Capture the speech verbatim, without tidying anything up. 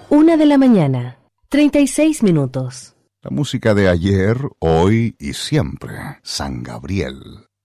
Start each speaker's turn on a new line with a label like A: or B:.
A: Una de la mañana, treinta y seis minutos.
B: La música de ayer, hoy y siempre. San Gabriel.